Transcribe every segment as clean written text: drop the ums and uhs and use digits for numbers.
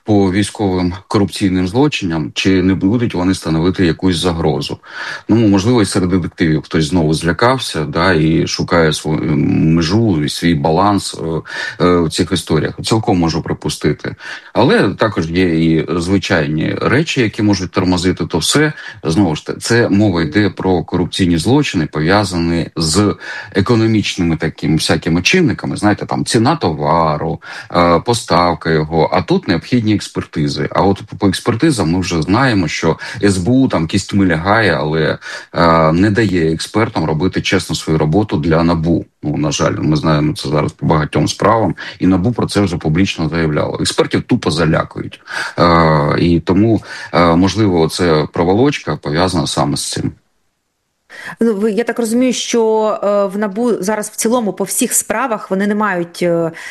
по військовим корупційним злочинам, чи не будуть вони становити якусь загрозу. Ну, можливо, і серед детективів хтось знову злякався, да, і шукає свою межу, свій баланс в цих історіях. Цілком можу припустити. Але також є і звичайні речі, які можуть тормозити, то все, знову ж таки, це мова йде про корупційні злочини, пов'язані з економічними такими всякими чинниками, знаєте, там ціна товару, поставка його, а тут необхідні експертизи. А от по експертизам ми вже знаємо, що СБУ там кістьми лягає, але не дає експертам робити чесно свою роботу для НАБУ. Ну, на жаль, ми знаємо це зараз по багатьом справам, і НАБУ про це вже публічно заявляло. Експертів тупо залякують. І тому, можливо, це проволочка пов'язана саме з цим. Я так розумію, що в НАБУ зараз в цілому по всіх справах вони не мають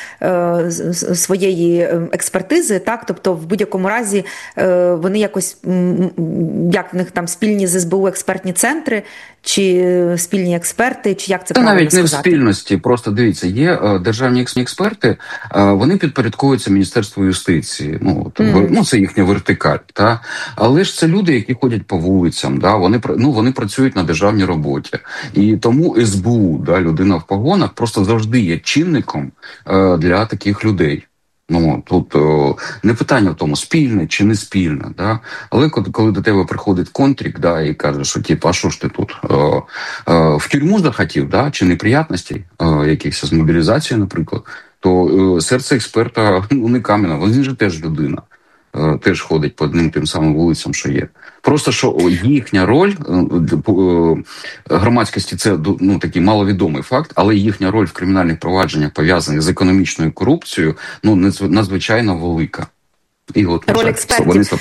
своєї експертизи, так? Тобто в будь-якому разі вони якось, як в них там спільні з СБУ експертні центри, чи спільні експерти, чи як це правильно навіть сказати? Не в спільності, просто дивіться, є державні експерти, вони підпорядковуються Міністерству юстиції, ну це їхня вертикаль, та? Але ж це люди, які ходять по вулицям, да? Вони працюють на державній роботі. І тому СБУ, да, людина в погонах, просто завжди є чинником для таких людей. Ну, тут не питання в тому, спільне чи не спільне, да? Але коли до тебе приходить контрік, да, і каже, що типу, а що ж ти тут? В тюрму захотів, да? Чи неприятностей, якихось з мобілізацією, наприклад, то серце експерта не кам'яне, він же теж людина. Теж ходить по одним тим самим вулицям, що є. Просто, що їхня роль громадськості, це такий маловідомий факт, але їхня роль в кримінальних провадженнях, пов'язаних з економічною корупцією, надзвичайно велика. І от, роль експертів.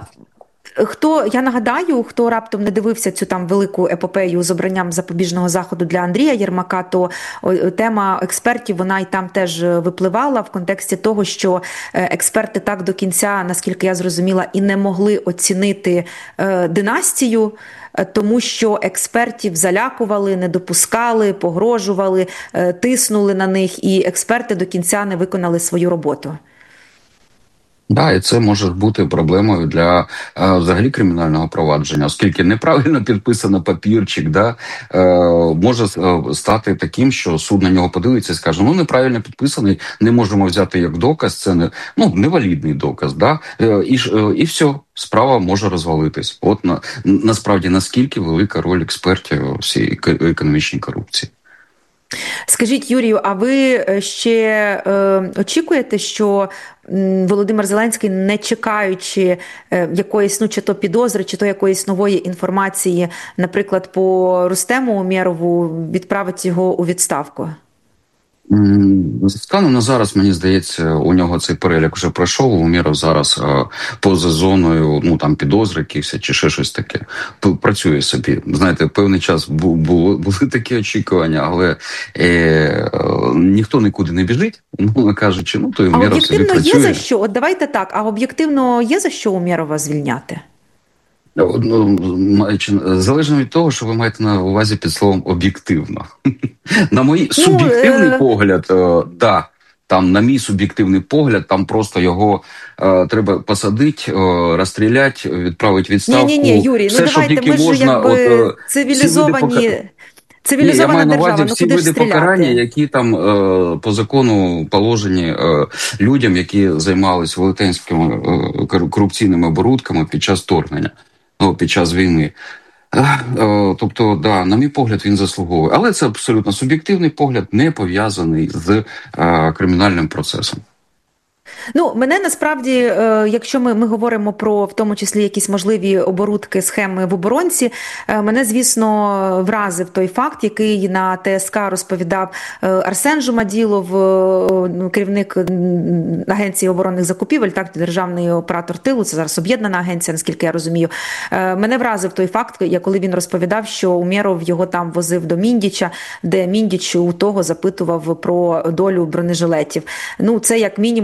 Я нагадаю, хто раптом не дивився цю там велику епопею з обранням запобіжного заходу для Андрія Єрмака, то тема експертів, вона і там теж випливала в контексті того, що експерти так до кінця, наскільки я зрозуміла, і не могли оцінити династію, тому що експертів залякували, не допускали, погрожували, тиснули на них, і експерти до кінця не виконали свою роботу. Да, і це може бути проблемою для взагалі кримінального провадження, оскільки неправильно підписано папірчик, да, може стати таким, що суд на нього подивиться і скаже, неправильно підписаний, не можемо взяти як доказ, це невалідний доказ, да, і все, справа може розвалитись. От насправді наскільки велика роль експертів у всій економічній корупції. Скажіть, Юрію, а ви ще очікуєте, що Володимир Зеленський, не чекаючи якоїсь, чи то підозри, чи то якоїсь нової інформації, наприклад, по Рустему Умєрову, відправить його у відставку? Станом на зараз, мені здається, у нього цей перелік вже пройшов, Умєров зараз поза зоною, там підозри якісь чи ще щось таке. Працює собі. Знаєте, певний час були такі очікування, але ніхто нікуди не біжить, кажучи, то Умєров собі працює. А об'єктивно є за що? От давайте так, а об'єктивно є за що Умєрова звільняти? Залежно від того, що ви маєте на увазі під словом «об'єктивно». На мій суб'єктивний погляд, на мій суб'єктивний погляд, там просто його треба посадити, розстріляти, відправити в відставку. Ні, Юрій, все, давайте, ми ж якби цивілізована держава, всі види покарання, які там по закону положені людям, які займалися велетенськими корупційними оборудками під час вторгнення, під час війни. Тобто, на мій погляд, він заслуговує. Але це абсолютно суб'єктивний погляд, не пов'язаний з кримінальним процесом. Мене насправді, якщо ми говоримо про, в тому числі, якісь можливі оборудки, схеми в оборонці, мене, звісно, вразив той факт, який на ТСК розповідав Арсен Жумаділов, керівник Агенції оборонних закупівель, так, державний оператор тилу, це зараз об'єднана агенція, наскільки я розумію. Мене вразив той факт, коли він розповідав, що Умєров його там возив до Міндіча, де Міндіч у того запитував про долю бронежилетів. Це як мінімум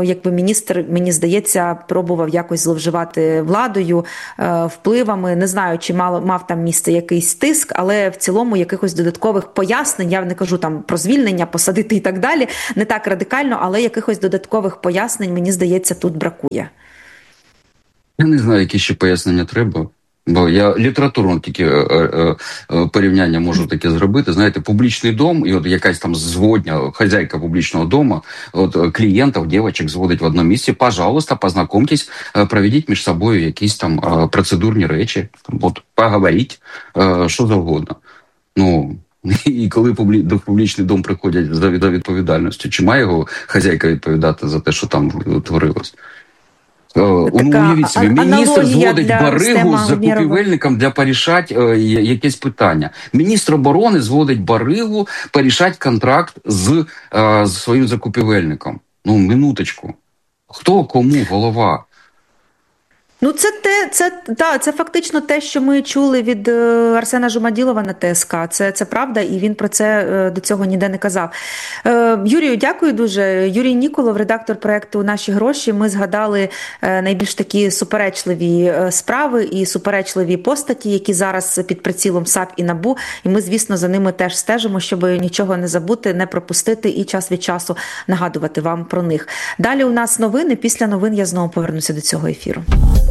якби міністр, мені здається, пробував якось зловживати владою, впливами. Не знаю, чи мав там місце якийсь тиск, але в цілому якихось додаткових пояснень, я не кажу там про звільнення, посадити і так далі, не так радикально, але якихось додаткових пояснень, мені здається, тут бракує. Я не знаю, які ще пояснення треба. Бо я літературно тільки порівняння можу таке зробити. Знаєте, публічний дом, і от якась там зводня, хазяйка публічного дому, от клієнтів, дівчаток зводить в одному місці. Пожалуйста, познайомтесь, проведіть між собою якісь там процедурні речі, от поговоріть, що завгодно. Ну, і коли публічний дом приходять за відповідальністю, чи має його хазяйка відповідати за те, що там творилось? Уявіть собі, міністр зводить баригу з закупівельником для порішати якесь питання. Міністр оборони зводить баригу порішати контракт з своїм закупівельником. Ну, минуточку. Хто кому голова? Ну, це фактично те, що ми чули від Арсена Жумаділова на ТСК. Це правда, і він про це до цього ніде не казав. Юрію, дякую дуже. Юрій Ніколов, редактор проєкту «Наші гроші». Ми згадали найбільш такі суперечливі справи і суперечливі постаті, які зараз під прицілом САП і НАБУ. І ми, звісно, за ними теж стежимо, щоб нічого не забути, не пропустити і час від часу нагадувати вам про них. Далі у нас новини. Після новин я знову повернуся до цього ефіру.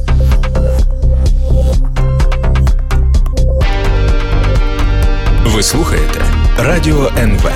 Ви слухаєте Радіо НВ.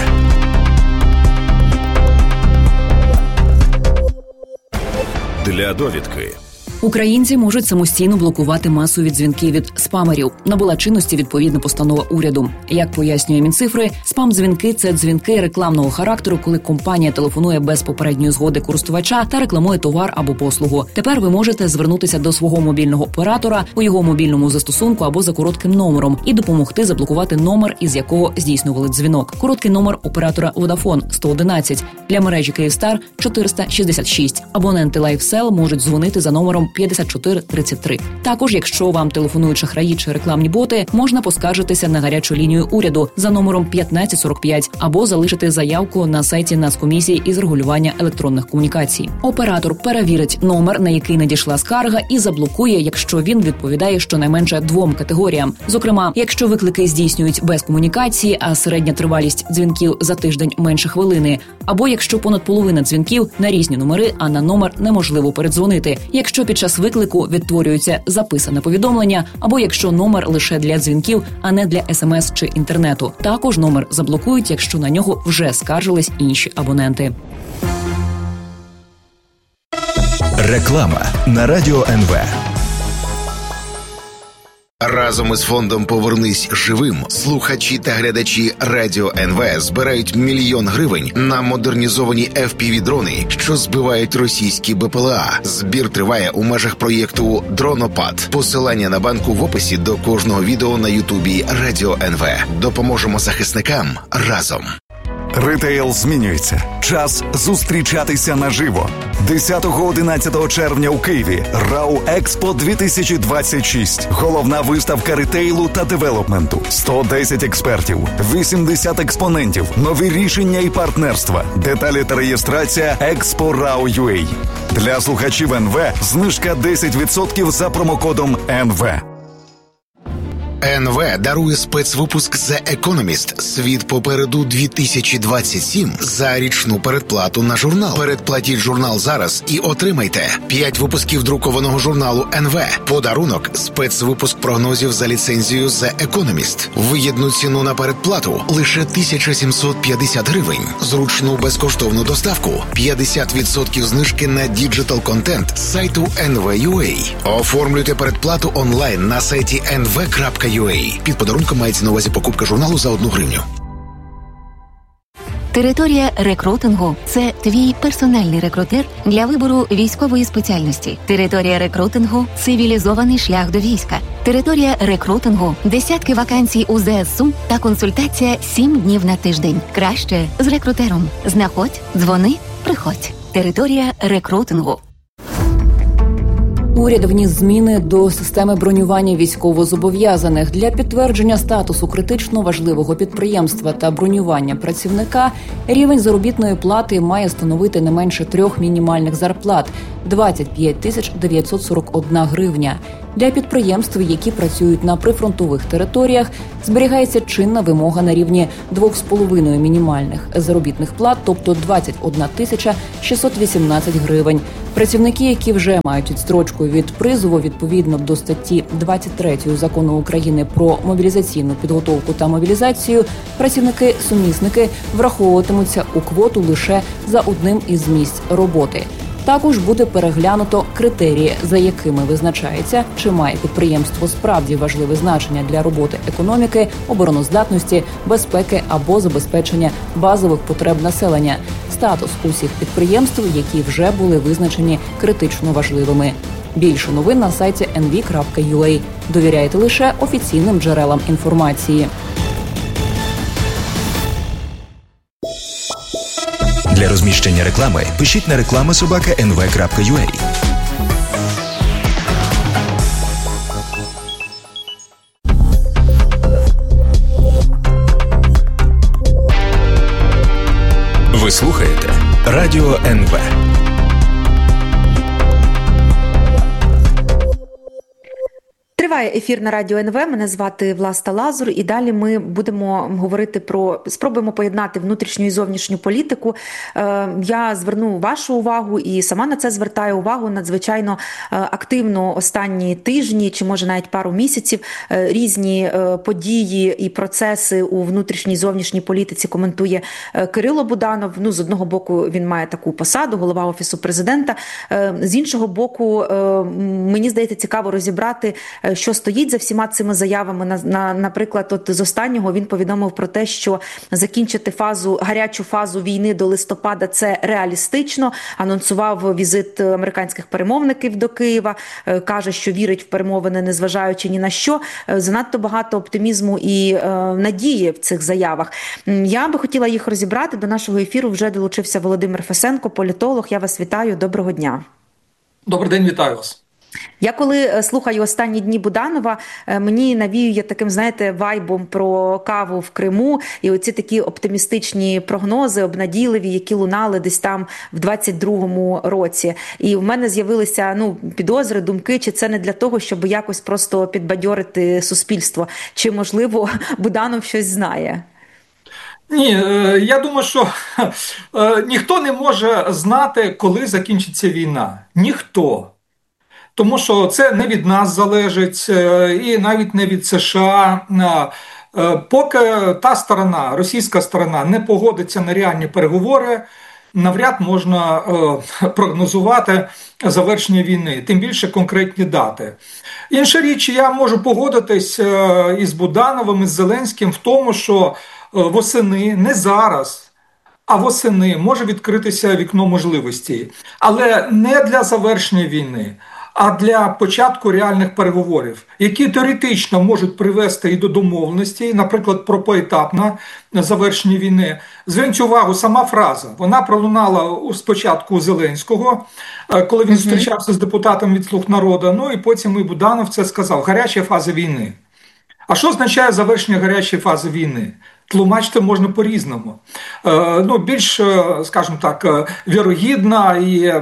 Для довідки. Українці можуть самостійно блокувати масові дзвінки від спамерів. Набула чинності відповідна постанова уряду. Як пояснює Мінцифри, спам-дзвінки – це дзвінки рекламного характеру, коли компанія телефонує без попередньої згоди користувача та рекламує товар або послугу. Тепер ви можете звернутися до свого мобільного оператора у його мобільному застосунку або за коротким номером і допомогти заблокувати номер, із якого здійснювали дзвінок. Короткий номер оператора Vodafone – 111, для мережі Kyivstar – 466. Абоненти LifeSell можуть дзвонити за номером 5433. Також, якщо вам телефонують шахраї чи рекламні боти, можна поскаржитися на гарячу лінію уряду за номером 1545 або залишити заявку на сайті Нацкомісії із регулювання електронних комунікацій. Оператор перевірить номер, на який надійшла скарга, і заблокує, якщо він відповідає щонайменше 2 категоріям. Зокрема, якщо виклики здійснюють без комунікації, а середня тривалість дзвінків за тиждень менше хвилини, або якщо понад половина дзвінків на різні номери, а на номер неможливо передзвонити, якщо під час виклику відтворюється записане повідомлення, або якщо номер лише для дзвінків, а не для СМС чи інтернету. Також номер заблокують, якщо на нього вже скаржились інші абоненти. Реклама на Радіо НВ. Разом із фондом «Повернись живим» слухачі та глядачі Радіо НВ збирають 1 мільйон гривень на модернізовані FPV-дрони, що збивають російські БПЛА. Збір триває у межах проєкту «Дронопад». Посилання на банку в описі до кожного відео на Ютубі Радіо НВ. Допоможемо захисникам разом. Ретейл змінюється. Час зустрічатися наживо. 10-11 червня у Києві РАУ Експо 2026. Головна виставка ретейлу та девелопменту. 110 експертів, 80 експонентів, нові рішення і партнерства. Деталі та реєстрація Expo.RAU.UA. Для слухачів НВ знижка 10% за промокодом НВ. НВ дарує спецвипуск The Economist «Світ попереду 2027» за річну передплату на журнал. Передплатіть журнал зараз і отримайте 5 випусків друкованого журналу НВ. Подарунок – спецвипуск прогнозів за ліцензією The Economist. Вигідну ціну на передплату – лише 1750 гривень. Зручну безкоштовну доставку – 50% знижки на діджитал-контент з сайту NV.UA. Оформлюйте передплату онлайн на сайті nv.ua. Під подарунком мається на увазі покупка журналу за 1 гривню. Територія рекрутингу – це твій персональний рекрутер для вибору військової спеціальності. Територія рекрутингу – цивілізований шлях до війська. Територія рекрутингу – десятки вакансій у ЗСУ та консультація 7 днів на тиждень. Краще з рекрутером. Знаходь, дзвони, приходь. Територія рекрутингу. Уряд вніс зміни до системи бронювання військовозобов'язаних. Для підтвердження статусу критично важливого підприємства та бронювання працівника рівень заробітної плати має становити не менше 3 мінімальних зарплат – 25 941 гривня. Для підприємств, які працюють на прифронтових територіях, зберігається чинна вимога на рівні 2,5 мінімальних заробітних плат, тобто 21 618 гривень. Працівники, які вже мають відстрочку від призову відповідно до статті 23 Закону України про мобілізаційну підготовку та мобілізацію, працівники-сумісники враховуватимуться у квоту лише за одним із місць роботи. Також буде переглянуто критерії, за якими визначається, чи має підприємство справді важливе значення для роботи економіки, обороноздатності, безпеки або забезпечення базових потреб населення. Статус усіх підприємств, які вже були визначені критично важливими. Більше новин на сайті nv.ua. Довіряйте лише офіційним джерелам інформації. Для розміщення реклами пишіть на reklama@nv.ua. Ви слухаєте Радіо НВ. Триває ефір на Радіо НВ. Мене звати Власта Лазур. І далі ми будемо говорити спробуємо поєднати внутрішню і зовнішню політику. Я зверну вашу увагу і сама на це звертаю увагу. Надзвичайно активно останні тижні, чи може навіть пару місяців, різні події і процеси у внутрішній і зовнішній політиці коментує Кирило Буданов. Ну, з одного боку, він має таку посаду, голова Офісу президента. З іншого боку, мені здається, цікаво розібрати, що стоїть за всіма цими заявами. Наприклад, от з останнього він повідомив про те, що закінчити гарячу фазу війни до листопада – це реалістично. Анонсував візит американських перемовників до Києва. Каже, що вірить в перемовини, незважаючи ні на що. Занадто багато оптимізму і надії в цих заявах. Я би хотіла їх розібрати. До нашого ефіру вже долучився Володимир Фесенко, політолог. Я вас вітаю. Доброго дня. Добрий день, вітаю вас. Я коли слухаю останні дні Буданова, мені навіює таким, знаєте, вайбом про каву в Криму і оці такі оптимістичні прогнози, обнадійливі, які лунали десь там в 22-му році. І в мене з'явилися підозри, думки, чи це не для того, щоб якось просто підбадьорити суспільство, чи, можливо, Буданов щось знає? Ні, я думаю, що ніхто не може знати, коли закінчиться війна. Ніхто. Тому що це не від нас залежить, і навіть не від США. Поки та сторона, російська сторона, не погодиться на реальні переговори, навряд можна прогнозувати завершення війни, тим більше конкретні дати. Інша річ, я можу погодитись із Будановим, із Зеленським в тому, що восени, не зараз, а восени може відкритися вікно можливостей. Але не для завершення війни, а для початку реальних переговорів, які теоретично можуть привести і до домовленості, наприклад, про поетапне завершення війни. Зверніть увагу, сама фраза, вона пролунала спочатку у Зеленського, коли він зустрічався з депутатом від «Слуг народу», і потім і Буданов це сказав, гаряча фаза війни. А що означає завершення гарячої фази війни? Тлумачити можна по-різному. Більш, скажімо так, вірогідна і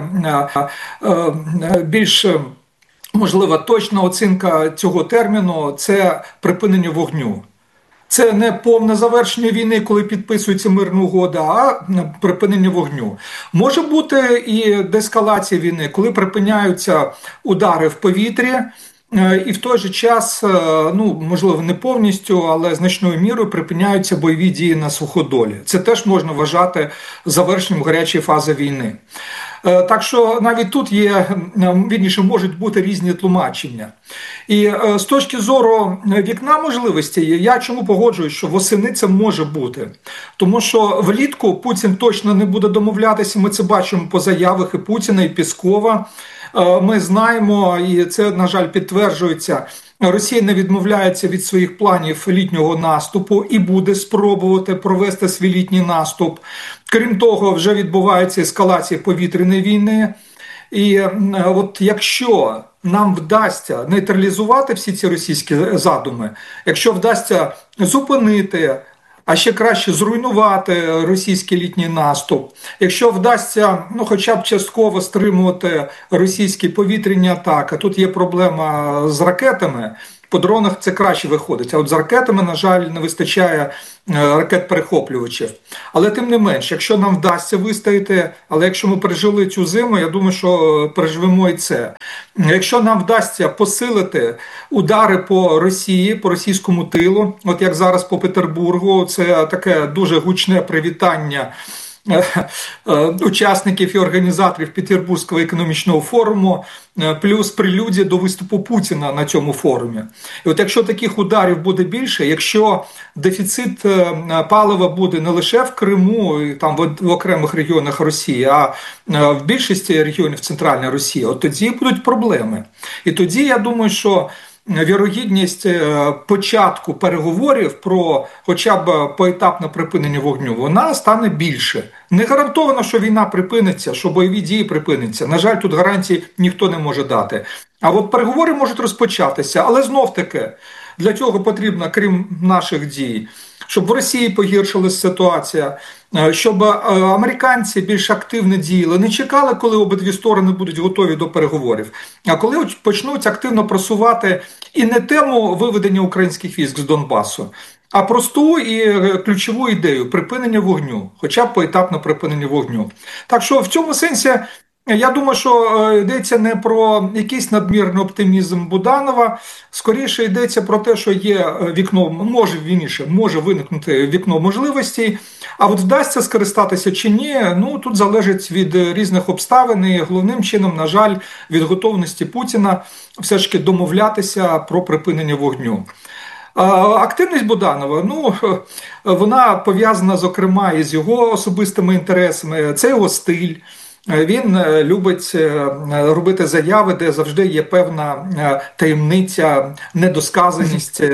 більш, можливо, точна оцінка цього терміну – це припинення вогню. Це не повне завершення війни, коли підписується мирна угода, а припинення вогню. Може бути і деескалація війни, коли припиняються удари в повітрі, і в той же час, можливо, не повністю, але значною мірою припиняються бойові дії на суходолі. Це теж можна вважати завершенням гарячої фази війни. Так що навіть тут можуть бути різні тлумачення. І з точки зору вікна можливостей, я чому погоджуюсь, що восени це може бути. Тому що влітку Путін точно не буде домовлятися, ми це бачимо по заявах і Путіна, і Пєскова. Ми знаємо, і це, на жаль, підтверджується, Росія не відмовляється від своїх планів літнього наступу і буде спробувати провести свій літній наступ. Крім того, вже відбувається ескалація повітряної війни. І от якщо нам вдасться нейтралізувати всі ці російські задуми, якщо вдасться зупинити, а ще краще зруйнувати російський літній наступ, якщо вдасться хоча б частково стримувати російські повітряні атаки, тут є проблема з ракетами, по дронах це краще виходить, а от з ракетами, на жаль, не вистачає ракет-перехоплювачів. Але тим не менш, якщо нам вдасться вистояти, але якщо ми пережили цю зиму, я думаю, що переживемо і це. Якщо нам вдасться посилити удари по Росії, по російському тилу, от як зараз по Петербургу, це таке дуже гучне привітання учасників і організаторів Петербурзького економічного форуму, плюс прелюдія до виступу Путіна на цьому форумі. І от якщо таких ударів буде більше, якщо дефіцит палива буде не лише в Криму, і там в окремих регіонах Росії, а в більшості регіонів Центральної Росії, от тоді будуть проблеми. І тоді, я думаю, що вірогідність початку переговорів про хоча б поетапне припинення вогню, вона стане більше. Не гарантовано, що війна припиниться, що бойові дії припиняться. На жаль, тут гарантій ніхто не може дати. А от переговори можуть розпочатися, але знов-таки для цього потрібно, крім наших дій, щоб в Росії погіршилася ситуація, щоб американці більш активно діяли, не чекали, коли обидві сторони будуть готові до переговорів, а коли почнуть активно просувати і не тему виведення українських військ з Донбасу, а просту і ключову ідею – припинення вогню, хоча б поетапне припинення вогню. Так що в цьому сенсі я думаю, що йдеться не про якийсь надмірний оптимізм Буданова, скоріше йдеться про те, що є вікно, може виникнути вікно можливостей, а от вдасться скористатися чи ні, тут залежить від різних обставин і головним чином, на жаль, від готовності Путіна все ж таки домовлятися про припинення вогню. Активність Буданова, вона пов'язана, зокрема, із його особистими інтересами, це його стиль. Він любить робити заяви, де завжди є певна таємниця, недосказаність,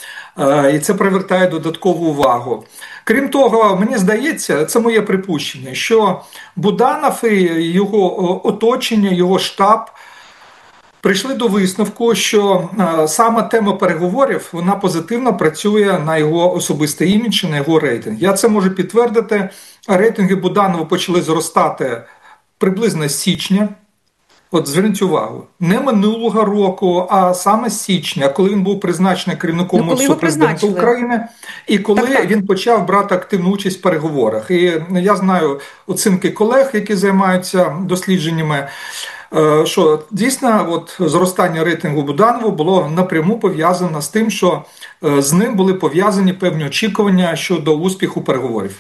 і це привертає додаткову увагу. Крім того, мені здається, це моє припущення, що Буданов і його оточення, його штаб прийшли до висновку, що саме тема переговорів, вона позитивно працює на його особистий імідж, на його рейтинг. Я це можу підтвердити. Рейтинги Буданова почали зростати приблизно з січня. От зверніть увагу, не минулого року, а саме з січня, коли він був призначений керівником Офісу президента України, і коли він почав брати активну участь в переговорах. І я знаю оцінки колег, які займаються дослідженнями, що дійсно зростання рейтингу Буданова було напряму пов'язано з тим, що з ним були пов'язані певні очікування щодо успіху переговорів.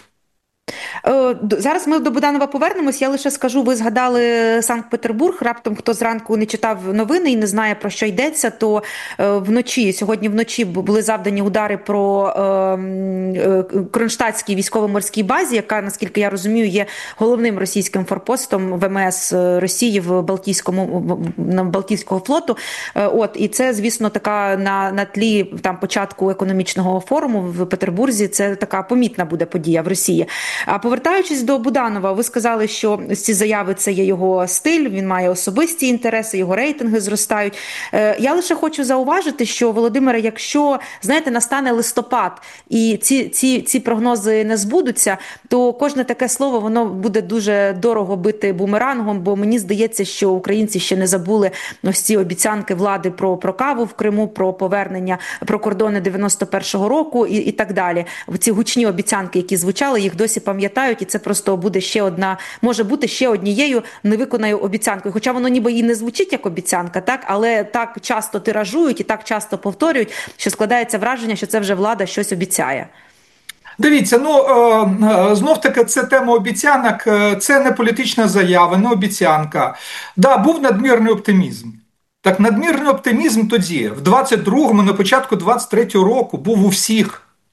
Зараз ми до Буданова повернемось. Я лише скажу, ви згадали Санкт-Петербург. Раптом, хто зранку не читав новини і не знає, про що йдеться, то сьогодні вночі були завдані удари по Кронштадтській військово-морській базі, яка, наскільки я розумію, є головним російським форпостом ВМС Росії в Балтійського флоту. І це, звісно, така на тлі початку економічного форуму в Петербурзі, це така помітна буде подія в Росії. А повертаючись до Буданова, ви сказали, що ці заяви – це є його стиль, він має особисті інтереси, його рейтинги зростають. Я лише хочу зауважити, що, Володимире, якщо, настане листопад і ці прогнози не збудуться, то кожне таке слово, воно буде дуже дорого бити бумерангом, бо мені здається, що українці ще не забули ось ці обіцянки влади про каву в Криму, про повернення, про кордони 91-го року і так далі. Ці гучні обіцянки, які звучали, їх досі пам'ятають, і це просто буде може бути ще однією невиконаною обіцянкою. Хоча воно ніби і не звучить як обіцянка, так, але так часто тиражують і так часто повторюють, що складається враження, що це вже влада щось обіцяє. Дивіться, знов-таки це тема обіцянок, це не політична заява, не обіцянка. Да, був надмірний оптимізм. Так, надмірний оптимізм тоді, в 22-му, на початку 23-го року, був у всіх.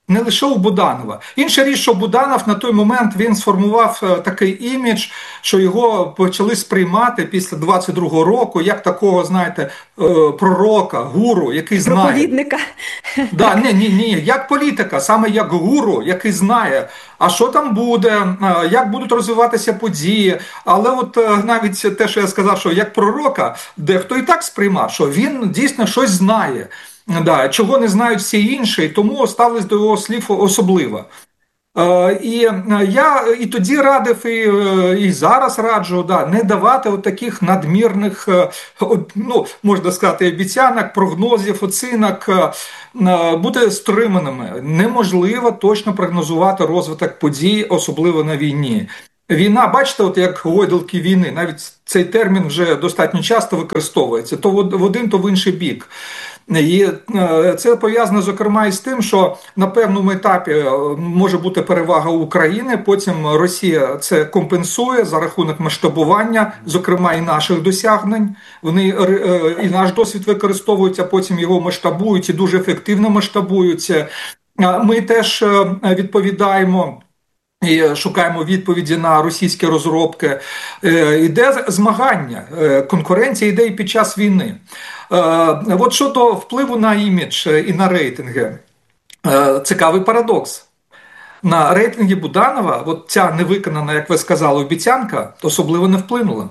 не лише у Буданова. Інша річ, що Буданов на той момент він сформував такий імідж, що його почали сприймати після 22-го року як такого, знаєте, пророка, гуру, який знає. Проповідника. Да, ні, як політика, саме як гуру, який знає, а що там буде, як будуть розвиватися події. Але от навіть те, що я сказав, що як пророка, дехто і так сприймав, що він дійсно щось знає. Да, чого не знають всі інші, тому ставились до його слів особливо. І я і тоді радив, і зараз раджу, не давати от таких надмірних, можна сказати, обіцянок, прогнозів, оцінок, бути стриманими. Неможливо точно прогнозувати розвиток подій, особливо на війні. Війна, бачите, от як гойдалки війни, навіть цей термін вже достатньо часто використовується, то в один, то в інший бік. І це пов'язано, зокрема, із тим, що на певному етапі може бути перевага України, потім Росія це компенсує за рахунок масштабування, зокрема і наших досягнень. Вони і наш досвід використовують, а потім його масштабують і дуже ефективно масштабують. Ми теж відповідаємо і шукаємо відповіді на російські розробки. Іде змагання, конкуренція йде і під час війни. От щодо впливу на імідж і на рейтинги, цікавий парадокс. На рейтинги Буданова от ця невиконана, як ви сказали, обіцянка особливо не вплинула.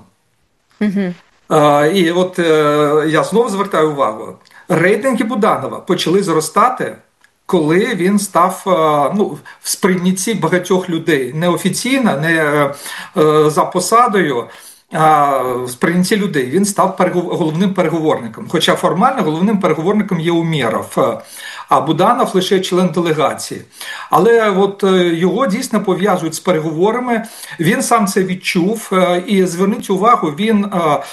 І от я знову звертаю увагу, рейтинги Буданова почали зростати, коли він став в сприйнятті багатьох людей. Неофіційно, не за посадою, а в сприйнятті людей. Він став головним переговорником. Хоча формально головним переговорником є Умєров, а Буданов лише член делегації. Але от його дійсно пов'язують з переговорами. Він сам це відчув. І зверніть увагу, він...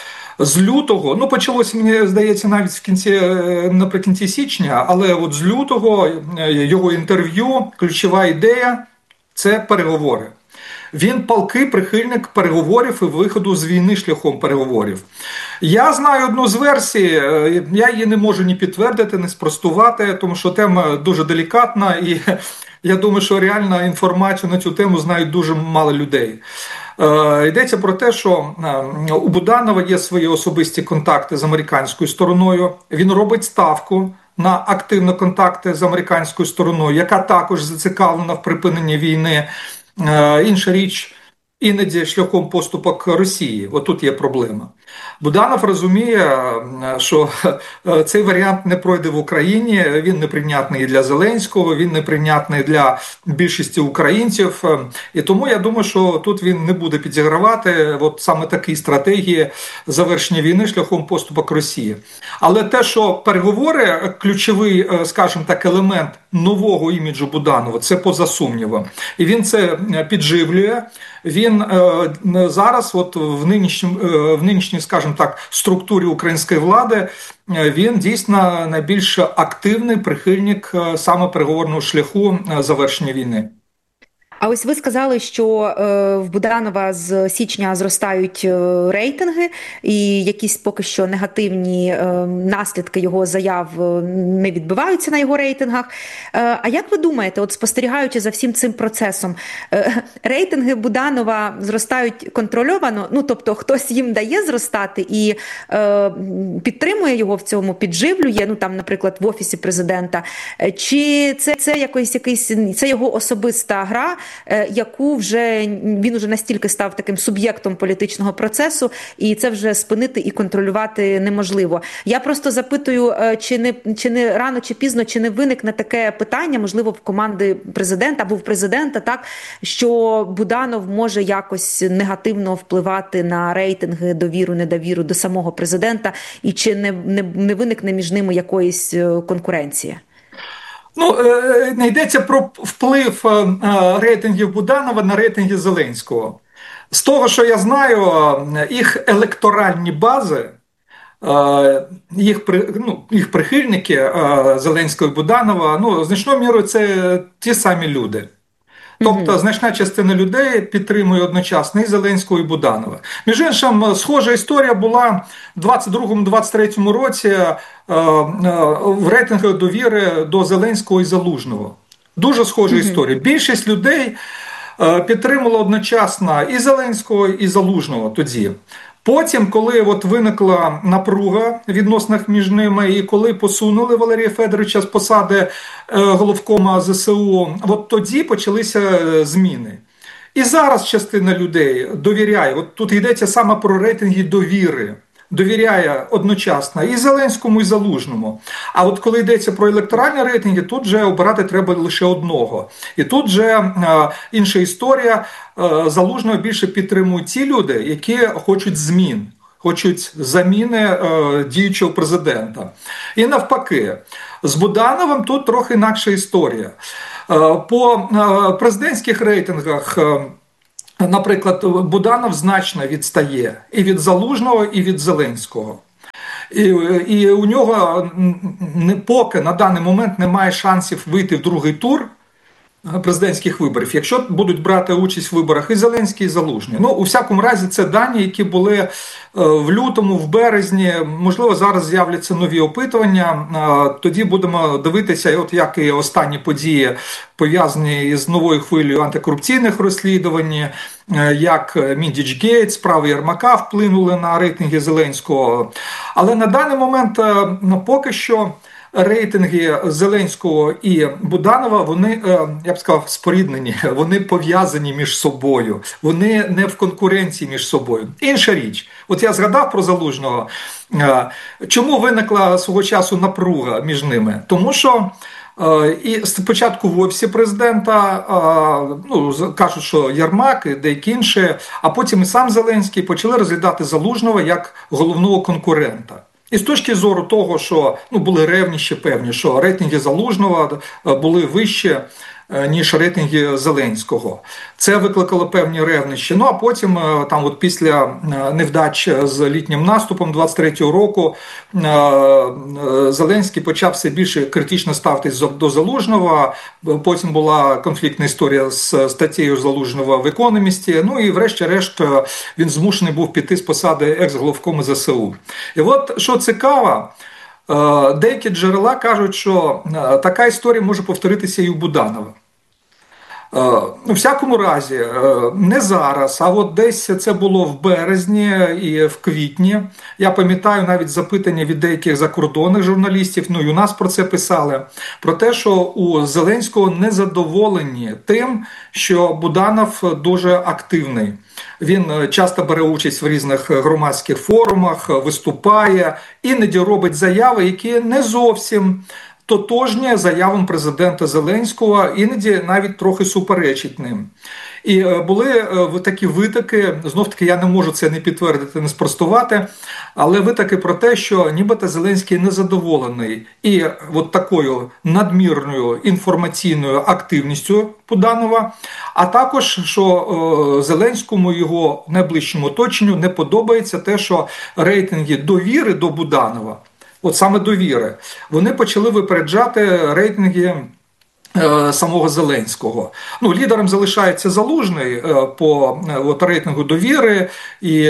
З лютого, почалося, мені здається, навіть наприкінці січня, але от з лютого його інтерв'ю, ключова ідея – це переговори. Він палкий прихильник переговорів і виходу з війни шляхом переговорів. Я знаю одну з версій, я її не можу ні підтвердити, ні спростувати, тому що тема дуже делікатна і я думаю, що реально інформацію на цю тему знають дуже мало людей. Йдеться про те, що у Буданова є свої особисті контакти з американською стороною. Він робить ставку на активні контакти з американською стороною, яка також зацікавлена в припиненні війни. Інша річ, іноді шляхом поступок Росії. Отут є проблема. Буданов розуміє, що цей варіант не пройде в Україні, він неприйнятний для Зеленського, він неприйнятний для більшості українців. І тому я думаю, що тут він не буде підігравати от саме такі стратегії завершення війни шляхом поступок Росії. Але те, що переговори, ключовий, скажімо так, елемент нового іміджу Буданова, це поза сумнівом. І він це підживлює. Він зараз от в нинішній, скажімо так, структурі української влади, він дійсно найбільш активний прихильник саме переговорного шляху завершення війни. А ось ви сказали, що в Буданова з січня зростають рейтинги і якісь поки що негативні наслідки його заяв не відбиваються на його рейтингах. А як ви думаєте, от спостерігаючи за всім цим процесом, рейтинги Буданова зростають контрольовано? Тобто хтось їм дає зростати і підтримує його в цьому, підживлює, наприклад, в Офісі Президента? Чи це це його особиста гра, яку він уже настільки став таким суб'єктом політичного процесу, і це вже спинити і контролювати неможливо. Я просто запитую, чи не рано чи пізно, чи не виникне таке питання, можливо, в команди президента або в президента, так, що Буданов може якось негативно впливати на рейтинги, довіру, недовіру до самого президента, і чи не виникне між ними якоїсь конкуренції? Не йдеться про вплив рейтингів Буданова на рейтинги Зеленського. З того, що я знаю, їх електоральні бази, їх прихильники Зеленського і Буданова, значною мірою це ті самі люди. Тобто значна частина людей підтримує одночасно і Зеленського, і Буданова. Між іншим, схожа історія була в 22-23 році в рейтингах довіри до Зеленського і Залужного. Дуже схожа історія. Більшість людей підтримала одночасно і Зеленського, і Залужного тоді. Потім, коли от виникла напруга в відносинах між ними, і коли посунули Валерія Федоровича з посади головкома ЗСУ, от тоді почалися зміни. І зараз частина людей довіряє, от тут йдеться саме про рейтинги довіри, довіряє одночасно і Зеленському, і Залужному. А от коли йдеться про електоральні рейтинги, тут же обирати треба лише одного. І тут же інша історія. Залужного більше підтримують ті люди, які хочуть змін, хочуть заміни діючого президента. І навпаки, з Будановим тут трохи інакша історія. По президентських рейтингах, наприклад, Буданов значно відстає і від Залужного, і від Зеленського. І у нього поки на даний момент немає шансів вийти в другий тур президентських виборів, якщо будуть брати участь в виборах і Зеленський, і Залужний. Ну, у всякому разі, це дані, які були в лютому, в березні. Можливо, зараз з'являться нові опитування. Тоді будемо дивитися, от як і останні події, пов'язані з новою хвилею антикорупційних розслідувань, як Міндічгейт, справи Єрмака вплинули на рейтинги Зеленського. Але на даний момент поки що рейтинги Зеленського і Буданова, вони, я б сказав, споріднені, вони пов'язані між собою, вони не в конкуренції між собою. Інша річ, от я згадав про Залужного, чому виникла свого часу напруга між ними? Тому що і спочатку в офісі президента, кажуть, що Єрмак і деякі інші, а потім і сам Зеленський почали розглядати Залужного як головного конкурента. І з точки зору того, що були ревніші певні, що рейтинги Залужного були вищі, ніж рейтинги Зеленського. Це викликало певні ревнощі. Ну, а потім, там, от після невдач з літнім наступом 23-го року, Зеленський почав все більше критично ставитись до Залужного. Потім була конфліктна історія з статтею Залужного в «Економісті». Ну, і врешті-решт він змушений був піти з посади екс-головкому ЗСУ. І от, що цікаво, деякі джерела кажуть, що така історія може повторитися і у Буданова. У всякому разі, не зараз, а от десь це було в березні і в квітні. Я пам'ятаю навіть запитання від деяких закордонних журналістів, і у нас про це писали, про те, що у Зеленського незадоволені тим, що Буданов дуже активний. Він часто бере участь в різних громадських форумах, виступає, іноді робить заяви, які не зовсім тотожні заявам президента Зеленського, іноді навіть трохи суперечить ним. І були такі витоки, знов-таки я не можу це не підтвердити, не спростувати, але витоки про те, що нібито Зеленський незадоволений і от такою надмірною інформаційною активністю Буданова, а також, що Зеленському і його найближчому оточенню не подобається те, що рейтинги довіри до Буданова, от саме довіри, вони почали випереджати рейтинги самого Зеленського. Лідером залишається Залужний по рейтингу довіри і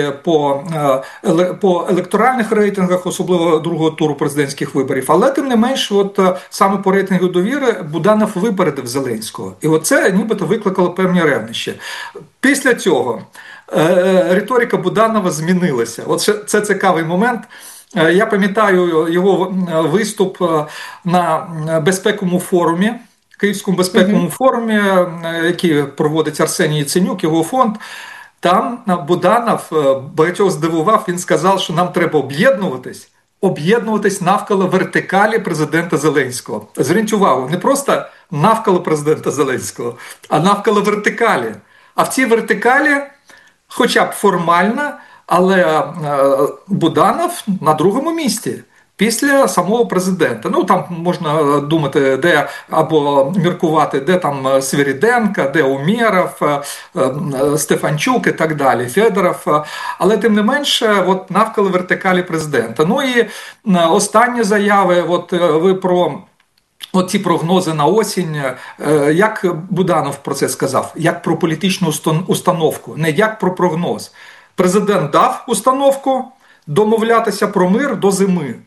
по електоральних рейтингах, особливо другого туру президентських виборів. Але тим не менш, саме по рейтингу довіри Буданов випередив Зеленського. І це нібито викликало певні ревнощі. Після цього риторика Буданова змінилася. Це цікавий момент. Я пам'ятаю його виступ на безпековому форумі, Київському безпековому форумі, який проводить Арсеній Яценюк, його фонд. Там Буданов багатьох здивував, він сказав, що нам треба об'єднуватись навколо вертикалі президента Зеленського. Зверніть увагу, не просто навколо президента Зеленського, а навколо вертикалі. А в цій вертикалі, хоча б формально, але Буданов на другому місці після самого президента. Там можна думати, де або міркувати, де там Свириденко, де Умєров, Стефанчук і так далі, Федоров. Але тим не менше, навколо вертикалі президента. І останні заяви, ви про ці прогнози на осінь, як Буданов про це сказав? Як про політичну установку, не як про прогноз. Президент дав установку домовлятися про мир до зими.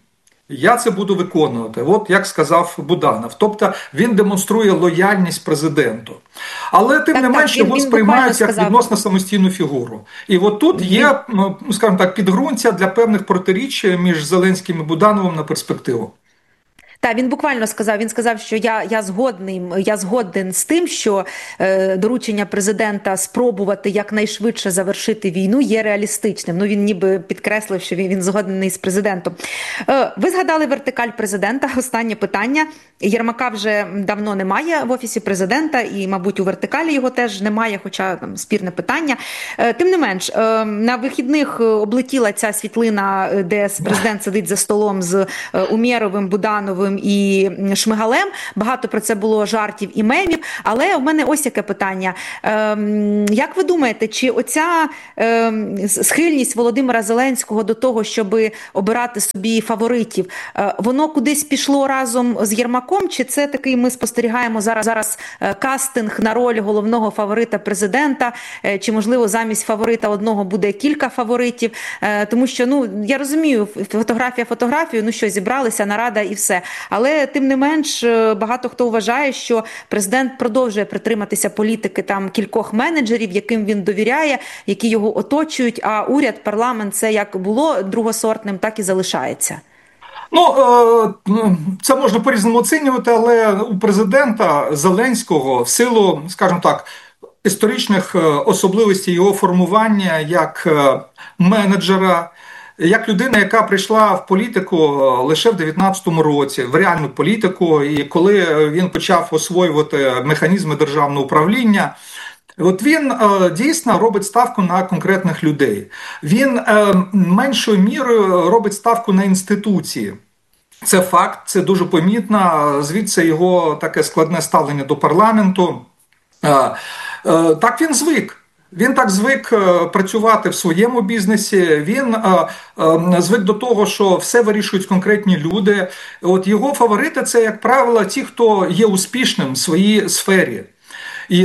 я це буду виконувати, от як сказав Буданов. Тобто він демонструє лояльність президенту. Але тим не менш його сприймають як відносно самостійну фігуру. І от тут є, скажімо так, підґрунтя для певних протиріч між Зеленським і Будановим на перспективу. Так, він буквально сказав, що я згоден з тим, що доручення президента спробувати якнайшвидше завершити війну є реалістичним. Ну, він ніби підкреслив, що він згодний з президентом. Ви згадали вертикаль президента, останнє питання. Єрмака вже давно немає в Офісі президента і, мабуть, у вертикалі його теж немає, хоча там спірне питання. Тим не менш, на вихідних облетіла ця світлина, де президент сидить за столом з Умєровим, Будановим і Шмигалем. Багато про це було жартів і мемів. Але в мене ось яке питання. Як ви думаєте, чи оця схильність Володимира Зеленського до того, щоб обирати собі фаворитів, воно кудись пішло разом з Єрмаком, чи це такий ми спостерігаємо зараз кастинг на роль головного фаворита президента, чи, можливо, замість фаворита одного буде кілька фаворитів? Тому що, я розумію, фотографію, що зібралися, нарада і все. Але, тим не менш, багато хто вважає, що президент продовжує притриматися політики там кількох менеджерів, яким він довіряє, які його оточують, а уряд, парламент, це як було другосортним, так і залишається. Це можна по-різному оцінювати, але у президента Зеленського в силу, скажімо так, історичних особливостей його формування як менеджера, як людина, яка прийшла в політику лише в 19-му році, в реальну політику, і коли він почав освоювати механізми державного управління, от він дійсно робить ставку на конкретних людей. Він меншою мірою робить ставку на інституції. Це факт, це дуже помітно, звідси його таке складне ставлення до парламенту. Так він звик. Він так звик працювати в своєму бізнесі, він звик до того, що все вирішують конкретні люди. От його фаворити – це, як правило, ті, хто є успішним в своїй сфері. І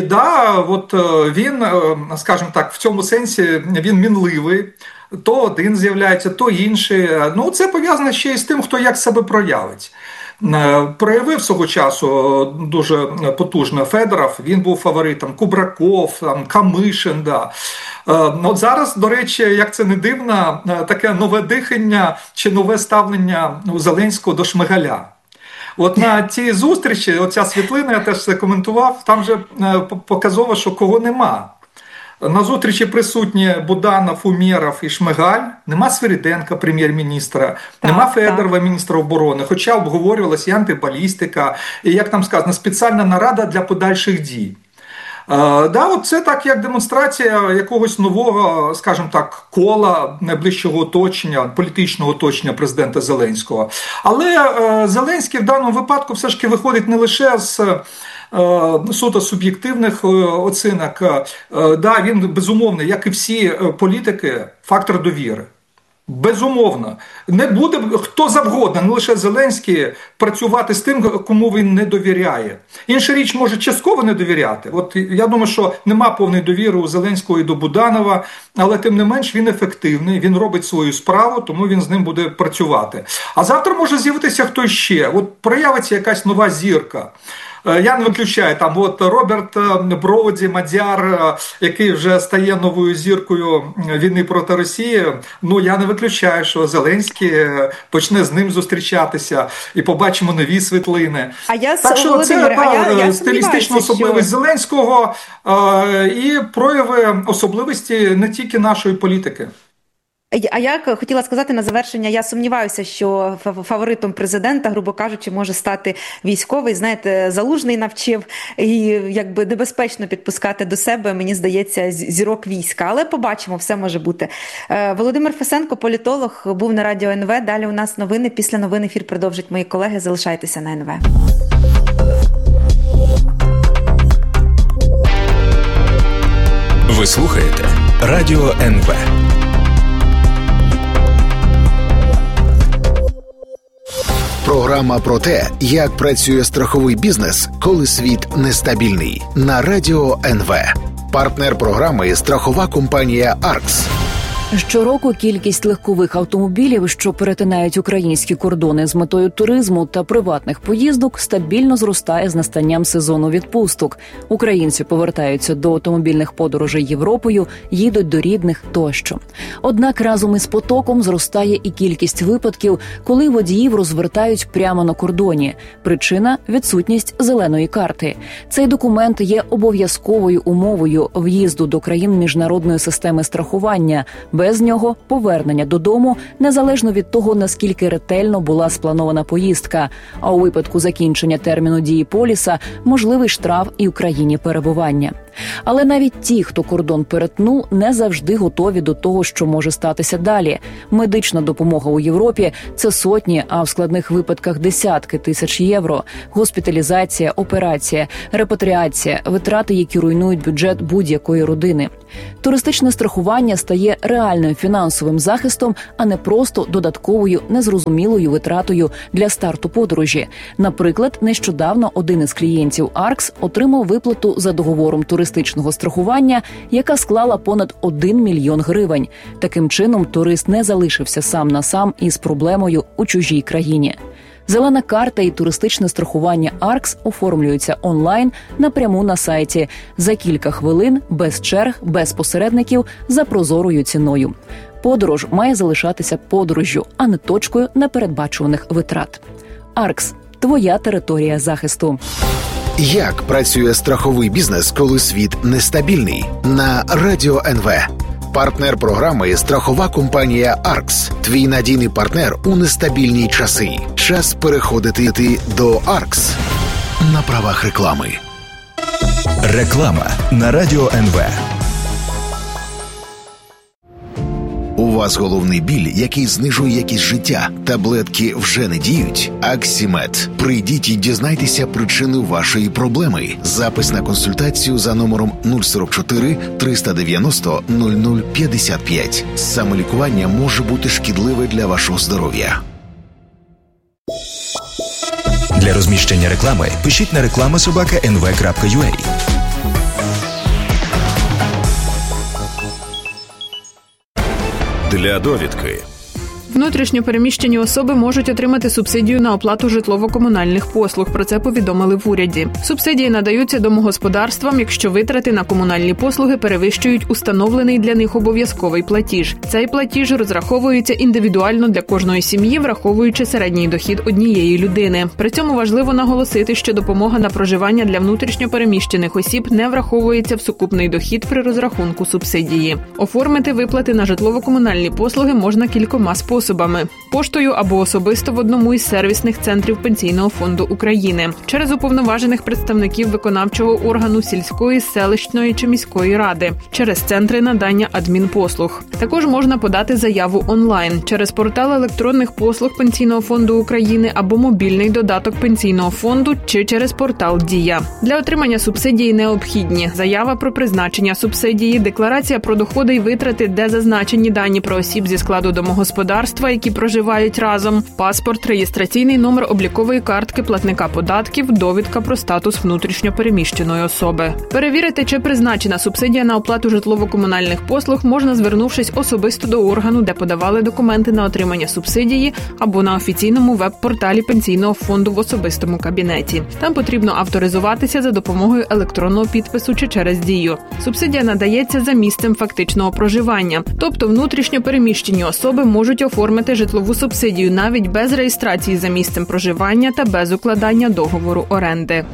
він, скажімо так, в цьому сенсі він мінливий. То один з'являється, то інший. Це пов'язано ще й з тим, хто як себе проявить. Проявив свого часу дуже потужно Федоров, він був фаворитом, Кубраков, Камишин. Да. От зараз, до речі, як це не дивно, таке нове дихання чи нове ставлення Зеленського до Шмигаля. От на цій зустрічі, оця світлина, я теж це коментував, там же показово, що кого нема. На зустрічі присутні Буданов, Умєров і Шмигаль, нема Свириденка, прем'єр-міністра, нема Федорова, міністра оборони, хоча обговорювалася і антибалістика, і, як там сказано, спеціальна нарада для подальших дій. Це так, як демонстрація якогось нового, скажімо так, кола найближчого оточення, політичного оточення президента Зеленського. Але Зеленський в даному випадку все ж таки виходить не лише з суто суб'єктивних оцінок. Він, безумовно, як і всі політики, фактор довіри. Безумовно. Не буде хто завгодно, не лише Зеленський, працювати з тим, кому він не довіряє. Інша річ, може частково не довіряти. От я думаю, що нема повної довіри у Зеленського і до Буданова, але тим не менш він ефективний, він робить свою справу, тому він з ним буде працювати. А завтра може з'явитися хтось ще. От проявиться якась нова зірка. Я не виключаю, Роберт Броуді, мадяр, який вже стає новою зіркою війни проти Росії, я не виключаю, що Зеленський почне з ним зустрічатися і побачимо нові світлини. Так що це стилістична особливість Зеленського і прояви особливості не тільки нашої політики. А я хотіла сказати на завершення, я сумніваюся, що фаворитом президента, грубо кажучи, може стати військовий. Знаєте, Залужний навчив, і якби небезпечно підпускати до себе, мені здається, зірок війська. Але побачимо, все може бути. Володимир Фесенко, політолог, був на Радіо НВ. Далі у нас новини. Після новин ефір продовжать мої колеги. Залишайтеся на НВ. Ви слухаєте Радіо НВ. Програма про те, як працює страховий бізнес, коли світ нестабільний. На Радіо НВ. Партнер програми – страхова компанія «Аркс». Щороку кількість легкових автомобілів, що перетинають українські кордони з метою туризму та приватних поїздок, стабільно зростає з настанням сезону відпусток. Українці повертаються до автомобільних подорожей Європою, їдуть до рідних тощо. Однак разом із потоком зростає і кількість випадків, коли водіїв розвертають прямо на кордоні. Причина – відсутність зеленої карти. Цей документ є обов'язковою умовою в'їзду до країн міжнародної системи страхування. Без нього повернення додому, незалежно від того, наскільки ретельно була спланована поїздка. А у випадку закінчення терміну дії поліса – можливий штраф і в країні перебування. Але навіть ті, хто кордон перетнув, не завжди готові до того, що може статися далі. Медична допомога у Європі – це сотні, а в складних випадках десятки тисяч євро. Госпіталізація, операція, репатріація – витрати, які руйнують бюджет будь-якої родини. Туристичне страхування стає реальним фінансовим захистом, а не просто додатковою незрозумілою витратою для старту подорожі. Наприклад, нещодавно один із клієнтів Аркс отримав виплату за договором туристичного страхування, яка склала понад 1 мільйон гривень. Таким чином, турист не залишився сам на сам із проблемою у чужій країні. Зелена карта і туристичне страхування Аркс оформлюються онлайн напряму на сайті. За кілька хвилин, без черг, без посередників, за прозорою ціною. Подорож має залишатися подорожжю, а не точкою непередбачуваних витрат. Аркс – твоя територія захисту. Як працює страховий бізнес, коли світ нестабільний? На Радіо НВ. Партнер програми – страхова компанія «Аркс». Твій надійний партнер у нестабільні часи. Час переходити до «Аркс» на правах реклами. Реклама на Радіо НВ. У вас головний біль, який знижує якість життя. Таблетки вже не діють? Аксімед. Прийдіть і дізнайтеся причину вашої проблеми. Запис на консультацію за номером 044 390 0055. Самолікування може бути шкідливе для вашого здоров'я. Для розміщення реклами пишіть на reklama@nv.ua. Для довідки. Внутрішньо переміщені особи можуть отримати субсидію на оплату житлово-комунальних послуг. Про це повідомили в уряді. Субсидії надаються домогосподарствам, якщо витрати на комунальні послуги перевищують установлений для них обов'язковий платіж. Цей платіж розраховується індивідуально для кожної сім'ї, враховуючи середній дохід однієї людини. При цьому важливо наголосити, що допомога на проживання для внутрішньо переміщених осіб не враховується в сукупний дохід при розрахунку субсидії. Оформити виплати на житлово-комунальні послуги можна кількома способами. Поштою або особисто в одному із сервісних центрів Пенсійного фонду України, через уповноважених представників виконавчого органу сільської, селищної чи міської ради, через центри надання адмінпослуг. Також можна подати заяву онлайн, через портал електронних послуг Пенсійного фонду України або мобільний додаток Пенсійного фонду чи через портал «Дія». Для отримання субсидії необхідні: заява про призначення субсидії, декларація про доходи і витрати, де зазначені дані про осіб зі складу домогосподарства, які проживають разом, паспорт, реєстраційний номер облікової картки платника податків, довідка про статус внутрішньо переміщеної особи. Перевірити, чи призначена субсидія на оплату житлово-комунальних послуг, можна, звернувшись особисто до органу, де подавали документи на отримання субсидії, або на офіційному веб-порталі Пенсійного фонду в особистому кабінеті. Там потрібно авторизуватися за допомогою електронного підпису чи через Дію. Субсидія надається за місцем фактичного проживання, тобто внутрішньо переміщені особи можуть оформити житлову субсидію навіть без реєстрації за місцем проживання та без укладання договору оренди.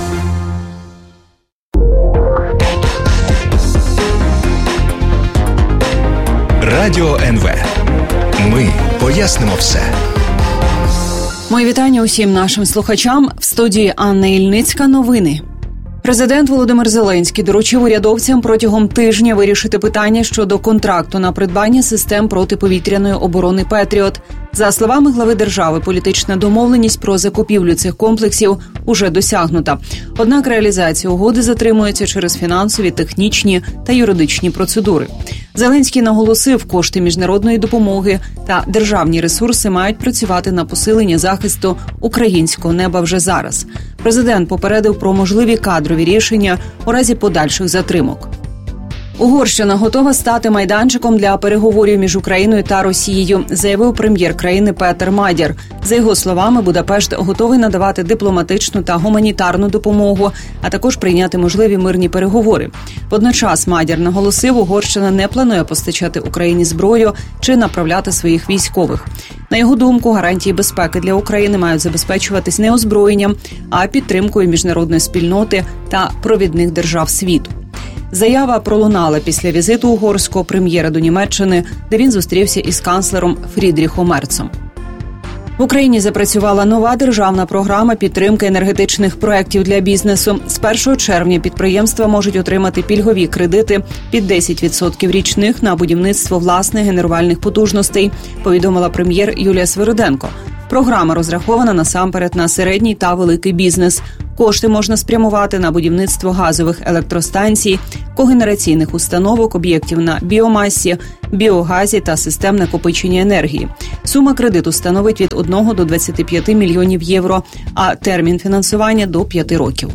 Радіо НВ. Ми пояснимо все. Мої вітання усім нашим слухачам. В студії Анна Ільницька. Новини. Президент Володимир Зеленський доручив урядовцям протягом тижня вирішити питання щодо контракту на придбання систем протиповітряної оборони «Петріот». За словами глави держави, політична домовленість про закупівлю цих комплексів уже досягнута. Однак реалізація угоди затримується через фінансові, технічні та юридичні процедури. Зеленський наголосив, кошти міжнародної допомоги та державні ресурси мають працювати на посилення захисту українського неба вже зараз. Президент попередив про можливі кадрові рішення у разі подальших затримок. Угорщина готова стати майданчиком для переговорів між Україною та Росією, заявив прем'єр країни Петер Мадяр. За його словами, Будапешт готовий надавати дипломатичну та гуманітарну допомогу, а також прийняти можливі мирні переговори. Водночас Мадяр наголосив, Угорщина не планує постачати Україні зброю чи направляти своїх військових. На його думку, гарантії безпеки для України мають забезпечуватись не озброєнням, а підтримкою міжнародної спільноти та провідних держав світу. Заява пролунала після візиту угорського прем'єра до Німеччини, де він зустрівся із канцлером Фрідріхом Мерцом. В Україні запрацювала нова державна програма підтримки енергетичних проєктів для бізнесу. З 1 червня підприємства можуть отримати пільгові кредити під 10% річних на будівництво власних генерувальних потужностей, повідомила прем'єр Юлія Свириденко. Програма розрахована насамперед на середній та великий бізнес. Кошти можна спрямувати на будівництво газових електростанцій, когенераційних установок, об'єктів на біомасі, біогазі та систем накопичення енергії. Сума кредиту становить від 1 до 25 мільйонів євро, а термін фінансування – до 5 років.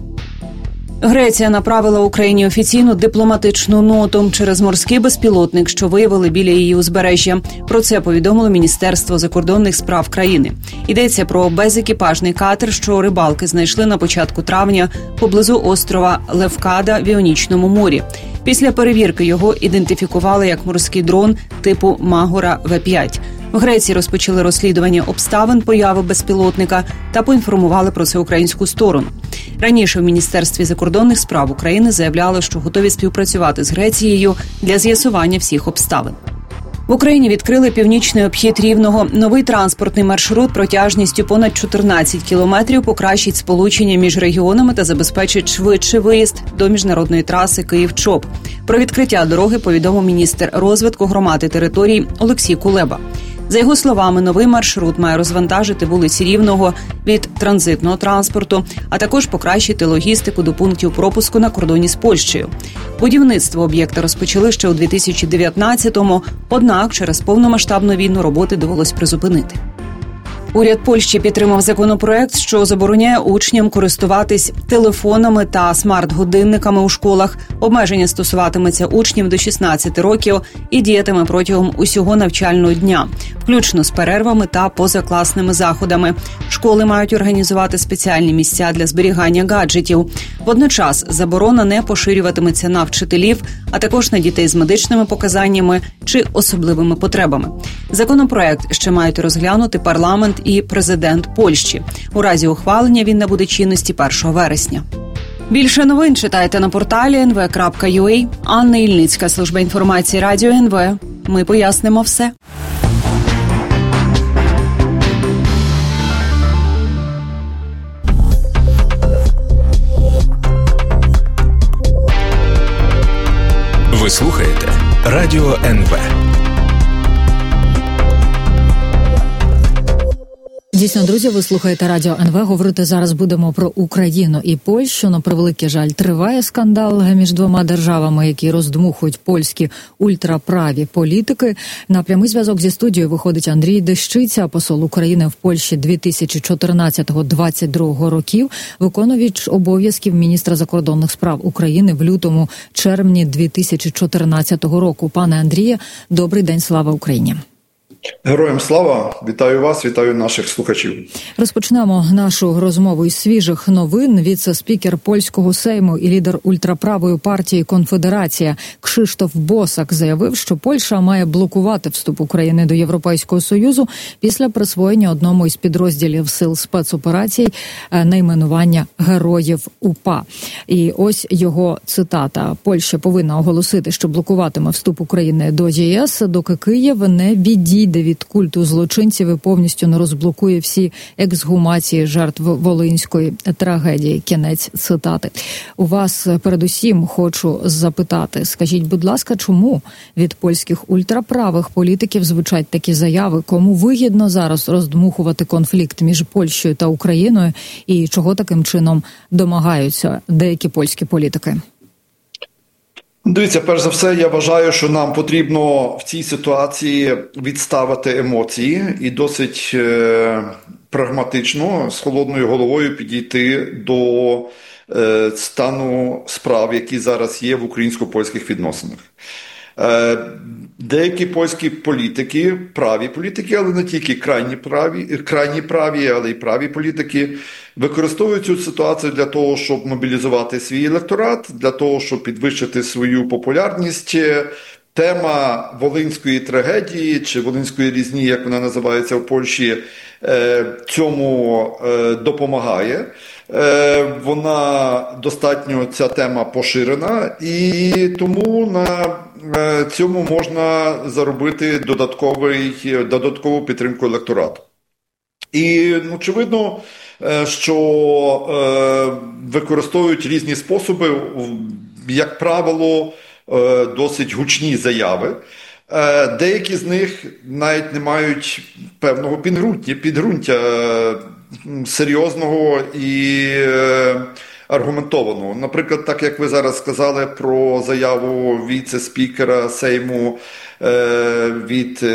Греція направила Україні офіційну дипломатичну ноту через морський безпілотник, що виявили біля її узбережжя. Про це повідомило Міністерство закордонних справ країни. Йдеться про безекіпажний катер, що рибалки знайшли на початку травня поблизу острова Левкада в Іонічному морі. Після перевірки його ідентифікували як морський дрон типу Магора В-5. В Греції розпочали розслідування обставин появи безпілотника та поінформували про це українську сторону. Раніше в Міністерстві закордонних справ України заявляли, що готові співпрацювати з Грецією для з'ясування всіх обставин. В Україні відкрили північний обхід Рівного. Новий транспортний маршрут протяжністю понад 14 кілометрів покращить сполучення між регіонами та забезпечить швидший виїзд до міжнародної траси Київ-Чоп. Про відкриття дороги повідомив міністр розвитку громад і територій Олексій Кулеба. За його словами, новий маршрут має розвантажити вулиці Рівного від транзитного транспорту, а також покращити логістику до пунктів пропуску на кордоні з Польщею. Будівництво об'єкта розпочали ще у 2019-му, однак через повномасштабну війну роботи довелось призупинити. Уряд Польщі підтримав законопроект, що забороняє учням користуватись телефонами та смарт-годинниками у школах. Обмеження стосуватиметься учнів до 16 років і діятиме протягом усього навчального дня, включно з перервами та позакласними заходами. Школи мають організувати спеціальні місця для зберігання гаджетів. Водночас заборона не поширюватиметься на вчителів, а також на дітей з медичними показаннями чи особливими потребами. Законопроект ще мають розглянути парламент і президент Польщі. У разі ухвалення він набуде чинності 1 вересня. Більше новин читайте на порталі nv.ua. Анна Ільницька, служба інформації Радіо НВ. Ми пояснимо все. Ви слухаєте Радіо НВ. Дійсно, друзі, ви слухаєте Радіо НВ. Говорити зараз будемо про Україну і Польщу. На превеликий жаль, триває скандал між двома державами, які роздмухують польські ультраправі політики. На прямий зв'язок зі студією виходить Андрій Дещиця, посол України в Польщі 2014-2022 років, виконувач обов'язків міністра закордонних справ України в лютому-червні 2014 року. Пане Андріє, добрий день, слава Україні! Героям слава! Вітаю вас, вітаю наших слухачів. Розпочнемо нашу розмову із свіжих новин. Віце-спікер польського Сейму і лідер ультраправої партії «Конфедерація» Крzysztof Bosak заявив, що Польща має блокувати вступ України до Європейського Союзу після присвоєння одному із підрозділів сил спецоперацій найменування Героїв УПА. І ось його цитата. Польща повинна оголосити, що блокуватиме вступ України до ЄС, доки Київ не відійде від культу злочинців і повністю не розблокує всі ексгумації жертв Волинської трагедії. Кінець цитати. У вас передусім хочу запитати, скажіть, будь ласка, чому від польських ультраправих політиків звучать такі заяви? Кому вигідно зараз роздмухувати конфлікт між Польщею та Україною і чого таким чином домагаються деякі польські політики? Дивіться, перш за все, я вважаю, що нам потрібно в цій ситуації відставити емоції і досить прагматично, з холодною головою підійти до стану справ, які зараз є в українсько-польських відносинах. Деякі польські політики, праві політики, але не тільки крайні праві, але й праві політики, використовують цю ситуацію для того, щоб мобілізувати свій електорат, для того, щоб підвищити свою популярність. Тема волинської трагедії, чи волинської різні, як вона називається в Польщі, цьому допомагає. Вона достатньо, ця тема поширена, і тому на цьому можна заробити додаткову підтримку електорату. І очевидно, що використовують різні способи, як правило, досить гучні заяви. Деякі з них навіть не мають певного підґрунтя серйозного і аргументованого. Наприклад, так як ви зараз сказали про заяву віце-спікера Сейму від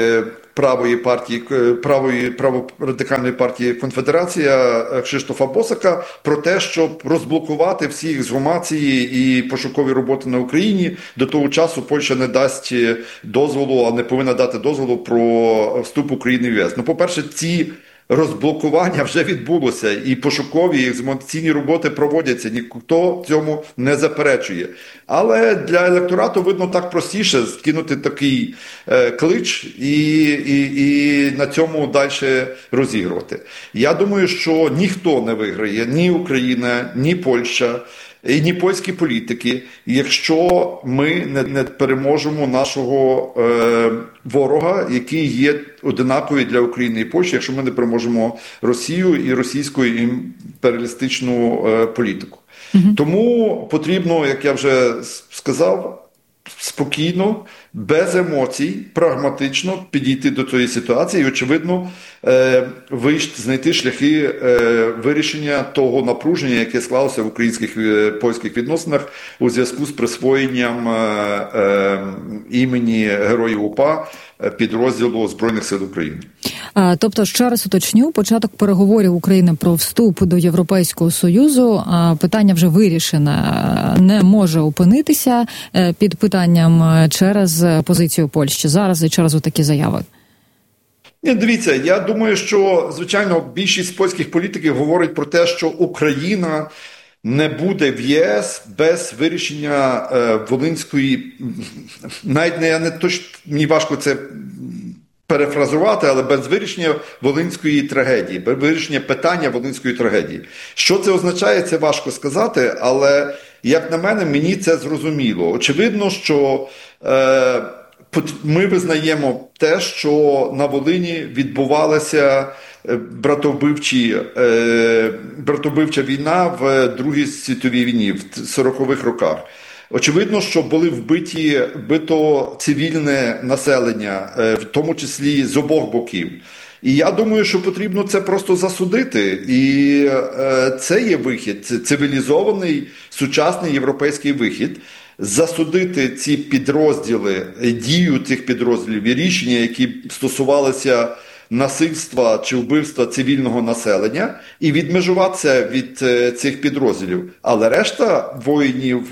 праворадикальної партії Конфедерація Кшиштофа Босака про те, щоб розблокувати всі ексгумації і пошукові роботи на Україні. До того часу Польща не дасть дозволу, а не повинна дати дозволу про вступ України в ЄС. По-перше, ці розблокування вже відбулося, і пошукові, і ексгумаційні роботи проводяться, ніхто цьому не заперечує. Але для електорату, видно, так простіше скинути такий клич і на цьому далі розігрувати. Я думаю, що ніхто не виграє, ні Україна, ні Польща, і ні польські політики, якщо ми не переможемо нашого ворога, який є одинаковий для України і Польщі, якщо ми не переможемо Росію і російську імперіалістичну політику. Тому потрібно, як я вже сказав, спокійно, без емоцій, прагматично підійти до цієї ситуації і, очевидно, знайти шляхи вирішення того напруження, яке склалося в українських польських відносинах у зв'язку з присвоєнням імені Героїв УПА підрозділу Збройних сил України. Тобто, ще раз уточню, початок переговорів України про вступ до Європейського Союзу, питання вже вирішене, не може опинитися під питанням через позицію Польщі зараз і через отакі заяви. Ні, дивіться, я думаю, що, звичайно, більшість польських політиків говорить про те, що Україна не буде в ЄС без вирішення волинської, навіть мені важко це перефразувати, але без вирішення волинської трагедії, без вирішення питання волинської трагедії. Що це означає, це важко сказати, але, як на мене, мені це зрозуміло. Очевидно, що ми визнаємо те, що на Волині відбувалася братовбивча війна в Другій світовій війні, в 40-х роках. Очевидно, що були вбито цивільне населення, в тому числі з обох боків. І я думаю, що потрібно це просто засудити. І це є вихід, це цивілізований, сучасний європейський вихід. Засудити ці підрозділи, дію цих підрозділів і рішення, які стосувалися насильства чи вбивства цивільного населення, і відмежуватися від цих підрозділів. Але решта воїнів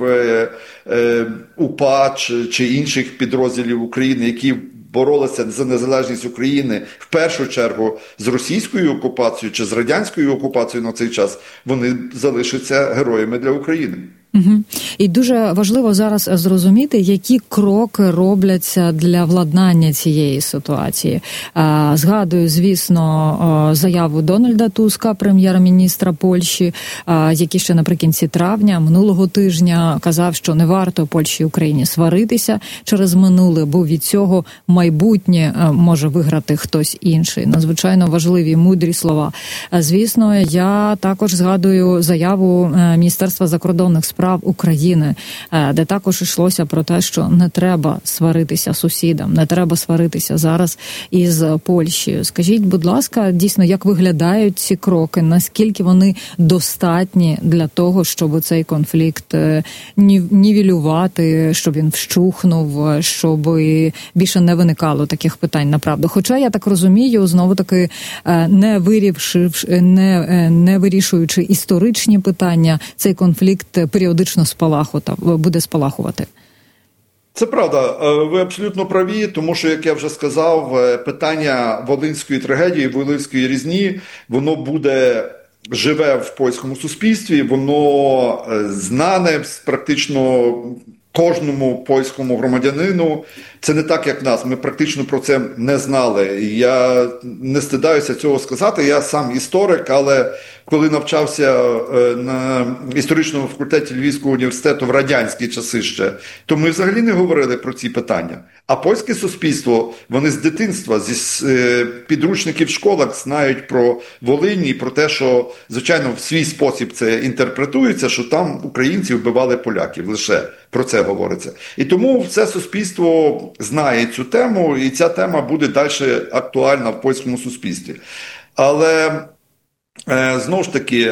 УПА чи інших підрозділів України, які боролися за незалежність України в першу чергу з російською окупацією чи з радянською окупацією на цей час, вони залишаться героями для України. Угу. І дуже важливо зараз зрозуміти, які кроки робляться для владнання цієї ситуації. Згадую, звісно, заяву Дональда Туска, прем'єр-міністра Польщі, який ще наприкінці травня минулого тижня казав, що не варто Польщі і Україні сваритися через минуле, бо від цього майбутнє може виграти хтось інший. Надзвичайно важливі, мудрі слова. Звісно, я також згадую заяву Міністерства закордонних справ справ України, де також йшлося про те, що не треба сваритися сусідам, не треба сваритися зараз із Польщею. Скажіть, будь ласка, дійсно, як виглядають ці кроки, наскільки вони достатні для того, щоб цей конфлікт нівелювати, щоб він вщухнув, щоб більше не виникало таких питань, направду. Хоча, я так розумію, знову-таки, не вирішуючи історичні питання, цей конфлікт періодично буде спалахувати. Це правда, ви абсолютно праві, тому що, як я вже сказав, питання Волинської трагедії, Волинської різні, воно буде живе в польському суспільстві, воно знане практично кожному польському громадянину. Це не так, як в нас. Ми практично про це не знали. Я не стидаюся цього сказати. Я сам історик, але коли навчався на історичному факультеті Львівського університету в радянські часи ще, то ми взагалі не говорили про ці питання. А польське суспільство, вони з дитинства, зі підручників в школах знають про Волинь і про те, що, звичайно, в свій спосіб це інтерпретується, що там українці вбивали поляків. Лише про це говориться. І тому все суспільство знає цю тему, і ця тема буде далі актуальна в польському суспільстві. Але, знову ж таки,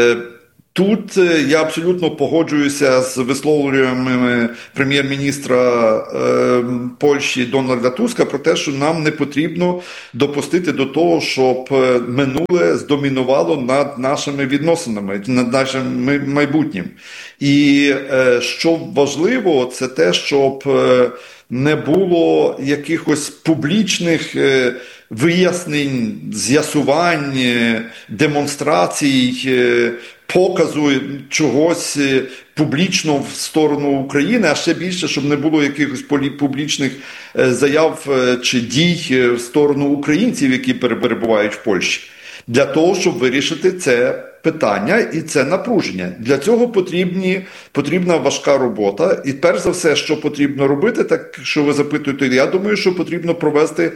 тут я абсолютно погоджуюся з висловлюваннями прем'єр-міністра Польщі Дональда Туска про те, що нам не потрібно допустити до того, щоб минуле здомінувало над нашими відносинами, над нашим майбутнім. І що важливо, це те, щоб не було якихось публічних вияснень, з'ясувань, демонстрацій, показу чогось публічно в сторону України, а ще більше, щоб не було якихось публічних заяв чи дій в сторону українців, які перебувають в Польщі. Для того, щоб вирішити це питання і це напруження. Для цього потрібна важка робота. І перш за все, що потрібно робити, так що ви запитуєте, я думаю, що потрібно провести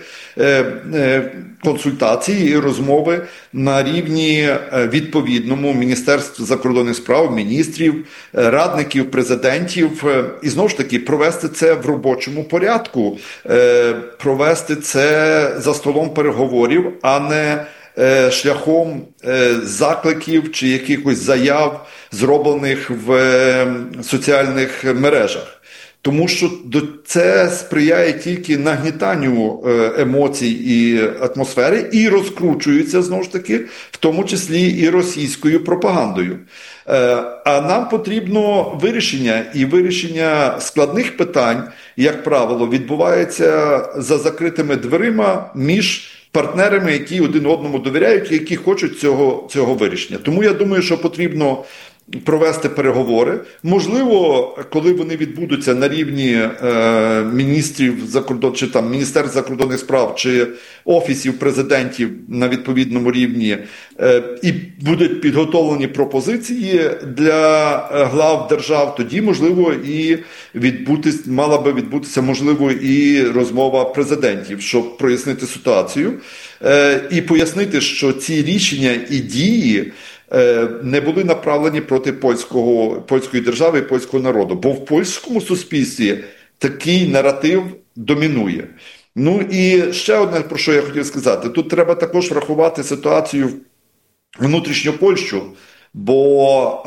консультації і розмови на рівні відповідному Міністерства закордонних справ, міністрів, радників, президентів. І знову ж таки, провести це в робочому порядку, провести це за столом переговорів, а не шляхом закликів чи якихось заяв, зроблених в соціальних мережах. Тому що це сприяє тільки нагнітанню емоцій і атмосфери і розкручується, знову ж таки, в тому числі і російською пропагандою. А нам потрібно вирішення, і вирішення складних питань, як правило, відбувається за закритими дверима між партнерами, які один одному довіряють, які хочуть цього вирішення. Тому я думаю, що потрібно провести переговори. Можливо, коли вони відбудуться на рівні міністрів чи там Міністерств закордонних справ, чи офісів президентів на відповідному рівні, і будуть підготовлені пропозиції для глав держав, тоді, можливо, і мала би відбутися, можливо, і розмова президентів, щоб прояснити ситуацію і пояснити, що ці рішення і дії не були направлені проти польської держави і польського народу. Бо в польському суспільстві такий наратив домінує. Ну і ще одне, про що я хотів сказати. Тут треба також врахувати ситуацію внутрішню Польщу, бо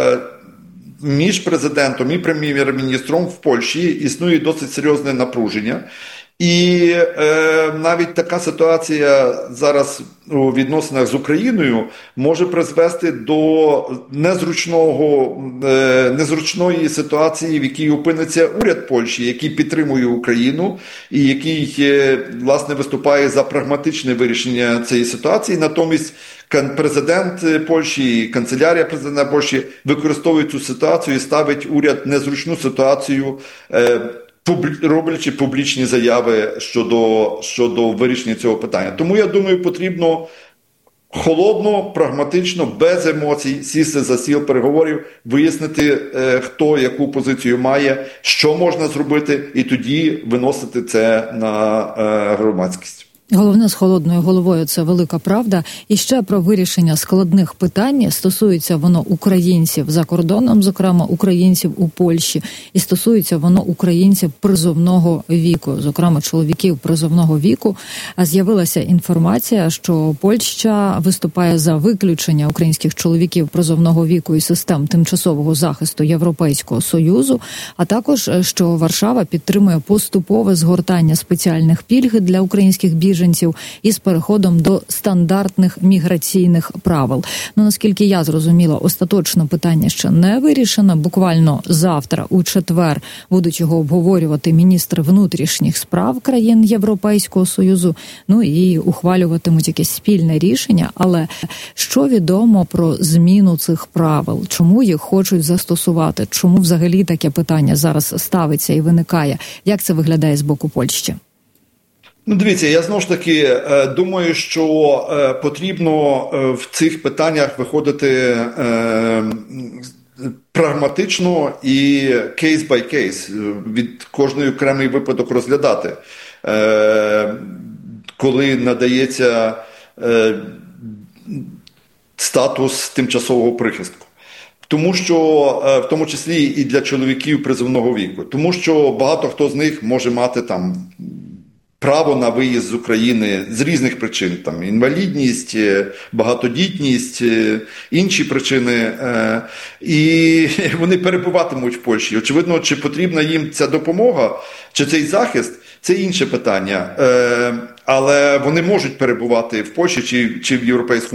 між президентом і прем'єр-міністром в Польщі існує досить серйозне напруження. І навіть така ситуація зараз у відносинах з Україною може призвести до незручної ситуації, в якій опиниться уряд Польщі, який підтримує Україну і який, власне, виступає за прагматичне вирішення цієї ситуації. Натомість президент Польщі і канцелярія президента Польщі використовують цю ситуацію і ставить уряд в незручну ситуацію, роблячи публічні заяви щодо вирішення цього питання. Тому, я думаю, потрібно холодно, прагматично, без емоцій сісти за стіл переговорів, вияснити, хто яку позицію має, що можна зробити, і тоді виносити це на громадськість. Головне з холодною головою – це велика правда. І ще про вирішення складних питань. Стосується воно українців за кордоном, зокрема українців у Польщі. І стосується воно українців призовного віку, зокрема чоловіків призовного віку. З'явилася інформація, що Польща виступає за виключення українських чоловіків призовного віку із систем тимчасового захисту Європейського Союзу, а також, що Варшава підтримує поступове згортання спеціальних пільг для українських біженців із переходом до стандартних міграційних правил. Ну, наскільки я зрозуміла, остаточно питання ще не вирішено. Буквально завтра, у четвер, будуть його обговорювати міністри внутрішніх справ країн Європейського Союзу, ну і ухвалюватимуть якесь спільне рішення. Але що відомо про зміну цих правил? Чому їх хочуть застосувати? Чому взагалі таке питання зараз ставиться і виникає? Як це виглядає з боку Польщі? Ну, дивіться, я знову ж таки думаю, що потрібно в цих питаннях виходити прагматично і кейс-бай-кейс, від кожної окремий випадок розглядати, коли надається статус тимчасового прихистку. Тому що, в тому числі і для чоловіків призовного віку, тому що багато хто з них може мати там право на виїзд з України з різних причин, там інвалідність, багатодітність, інші причини, і вони перебуватимуть в Польщі. Очевидно, чи потрібна їм ця допомога, чи цей захист, це інше питання, але вони можуть перебувати в Польщі чи в Європейському